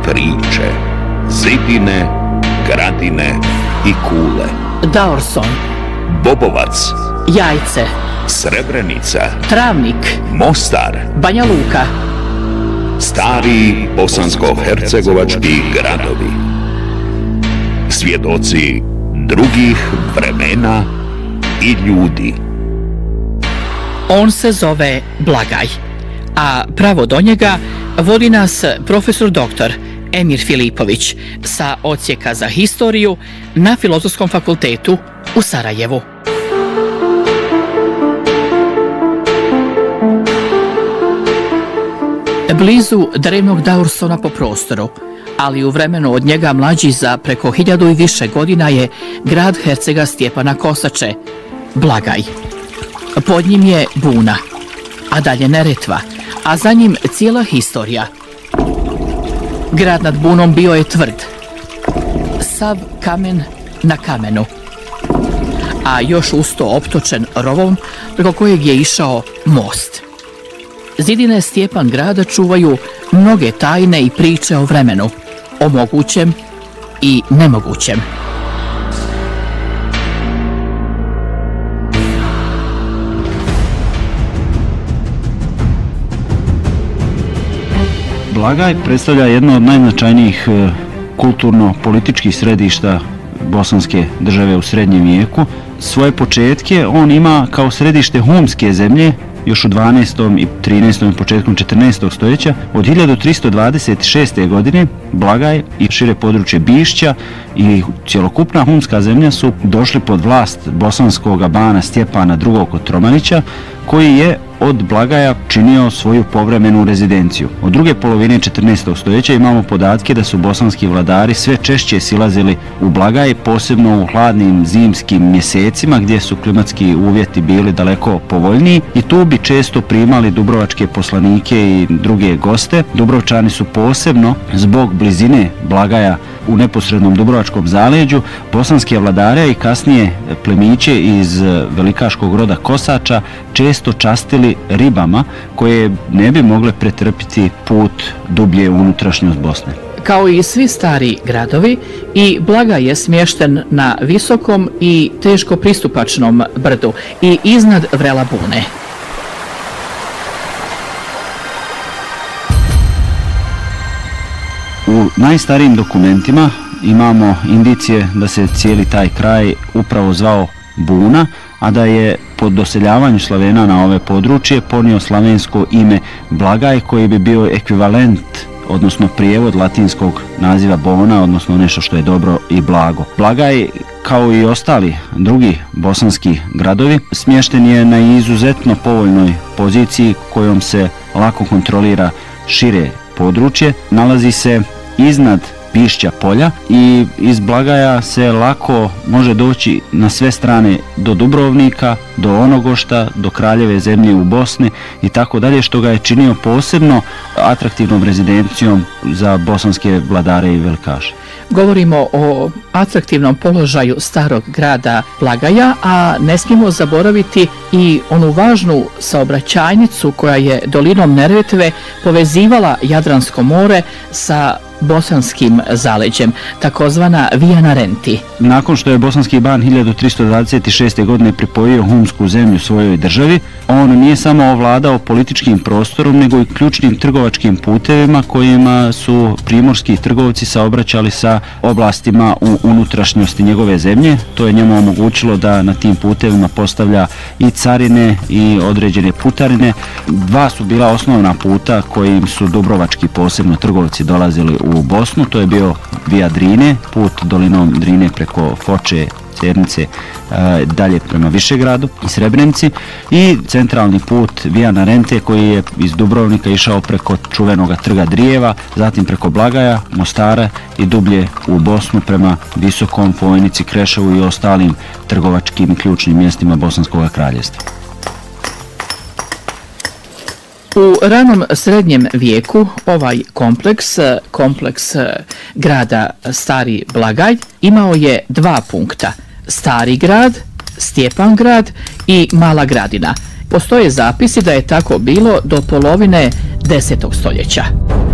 priče, zidine, gradine i kule. Daorson, Bobovac, Jajce, Srebrenica, Travnik, Mostar, Banja Luka, stari bosansko-hercegovački gradovi. Svjedoci drugih vremena i ljudi. On se zove Blagaj, a pravo do njega vodi nas profesor doktor Emir Filipović sa odsjeka za historiju na Filozofskom fakultetu u Sarajevu. Blizu drevnog Daursona po prostoru, ali u vremenu od njega mlađi za preko 1000 i više godina je grad hercega Stjepana Kosače, Blagaj. Pod njim je Buna, a dalje Neretva, a za njim cijela historija. Grad nad Bunom bio je tvrd, sav kamen na kamenu, a još usto optočen rovom preko kojeg je išao most. Zidine Stjepan grada čuvaju mnoge tajne i priče o vremenu, o mogućem i nemogućem. Blagaj predstavlja jedno od najznačajnijih kulturno-političkih središta bosanske države u srednjem vijeku. Svoje početke on ima kao središte humske zemlje još u 12. i 13. i početkom 14. stoljeća. Od 1326. godine Blagaj i šire područje Bišća i cjelokupna humska zemlja su došli pod vlast bosanskog bana Stjepana II. Kotromanića, koji je od Blagaja činio svoju povremenu rezidenciju. Od druge polovine 14. stoljeća imamo podatke da su bosanski vladari sve češće silazili u Blagaj, posebno u hladnim zimskim mjesecima gdje su klimatski uvjeti bili daleko povoljniji, i tu bi često primali dubrovačke poslanike i druge goste. Dubrovčani su posebno zbog blizine Blagaja u neposrednom dubrovačkom zaleđu bosanske vladare i kasnije plemiće iz velikaškog roda Kosača često častili ribama koje ne bi mogle pretrpiti put dublje u unutrašnjost Bosne. Kao i svi stari gradovi, i Blagaj je smješten na visokom i teško pristupačnom brdu i iznad vrela Bune. U najstarijim dokumentima imamo indicije da se cijeli taj kraj upravo zvao Buna, a da je po doseljavanju Slavena na ove područje ponio slavensko ime Blagaj, koji bi bio ekvivalent, odnosno prijevod latinskog naziva Bona, odnosno nešto što je dobro i blago. Blagaj, kao i ostali drugi bosanski gradovi, smješten je na izuzetno povoljnoj poziciji kojom se lako kontrolira šire područje. Nalazi se iznad Bišća polja i iz Blagaja se lako može doći na sve strane do Dubrovnika, do Onogošta, do Kraljeve zemlje u Bosni i tako dalje, što ga je činio posebno atraktivnom rezidencijom za bosanske vladare i velikaše. Govorimo o atraktivnom položaju starog grada Blagaja, a ne smijemo zaboraviti i onu važnu saobraćajnicu koja je dolinom Neretve povezivala Jadransko more sa bosanskim zaleđem, takozvana Via Narenti. Nakon što je bosanski ban 1326. godine pripojio humsku zemlju svojoj državi, on nije samo ovladao političkim prostorom, nego i ključnim trgovačkim putevima kojima su primorski trgovci saobraćali sa oblastima u unutrašnjosti njegove zemlje. To je njemu omogućilo da na tim putevima postavlja i carine i određene putarine. Dva su bila osnovna puta kojim su dubrovački posebno trgovci dolazili u Bosnu. To je bio Via Drine, put dolinom Drine preko Foče, Cernice, dalje prema Višegradu i Srebrenici, i centralni put Via Narente koji je iz Dubrovnika išao preko čuvenog trga Drijeva, zatim preko Blagaja, Mostara i dublje u Bosnu prema Visokom, Fojnici, Kreševu i ostalim trgovačkim i ključnim mjestima Bosanskog kraljevstva. U ranom srednjem vijeku ovaj kompleks grada Stari Blagaj imao je dva punkta: Stari grad, Stjepan grad i Mala Gradina. Postoje zapisi da je tako bilo do polovine 10. stoljeća.